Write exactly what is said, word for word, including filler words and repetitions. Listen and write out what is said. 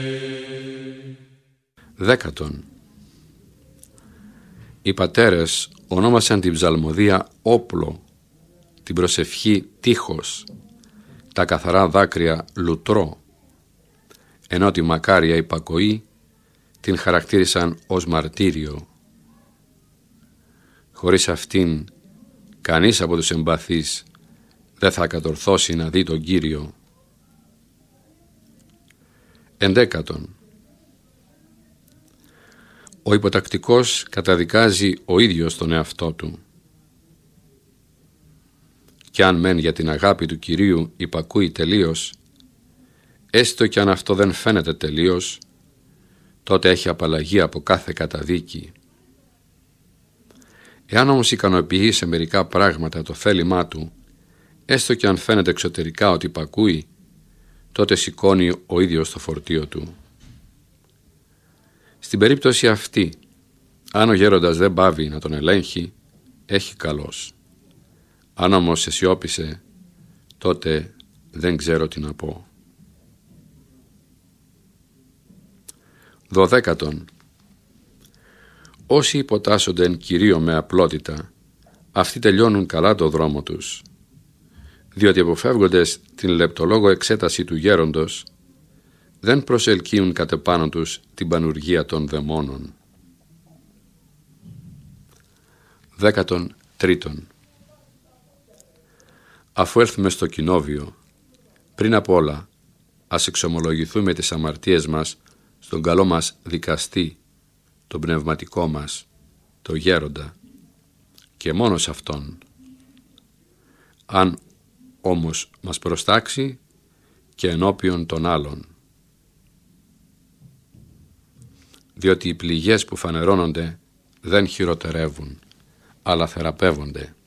Δέκατον. Οι πατέρες ονόμασαν την ψαλμοδία όπλο, την προσευχή τείχος, τα καθαρά δάκρυα λουτρό, ενώ τη μακάρια υπακοή την χαρακτήρισαν ως μαρτύριο. Χωρίς αυτήν κανείς από τους εμπαθείς δεν θα κατορθώσει να δει τον Κύριο. Εντέκατον. Ο υποτακτικός καταδικάζει ο ίδιος τον εαυτό του. Κι αν μεν για την αγάπη του Κυρίου υπακούει τελείως, έστω κι αν αυτό δεν φαίνεται τελείως, τότε έχει απαλλαγή από κάθε καταδίκη. Εάν όμως ικανοποιεί σε μερικά πράγματα το θέλημά του, έστω κι αν φαίνεται εξωτερικά ότι υπακούει, τότε σηκώνει ο ίδιος το φορτίο του. Στην περίπτωση αυτή, αν ο γέροντας δεν πάβει να τον ελέγχει, έχει καλός. Αν όμως αισιόπισε, τότε δεν ξέρω τι να πω. Δωδέκατον. Όσοι υποτάσσονται εν Κυρίω με απλότητα, αυτοί τελειώνουν καλά το δρόμο τους, διότι αποφεύγοντες την λεπτολόγο εξέταση του γέροντος, δεν προσελκύουν κατ' επάνω τους την πανουργία των δαιμόνων. Δέκατον τρίτον. Αφού έρθουμε στο κοινόβιο, πριν απ' όλα ας εξομολογηθούμε τις αμαρτίες μας στον καλό μας δικαστή, τον πνευματικό μας, το γέροντα, και μόνο σε αυτόν. Αν όμως μας προστάξει, και ενώπιον των άλλων. Διότι οι πληγές που φανερώνονται δεν χειροτερεύουν, αλλά θεραπεύονται.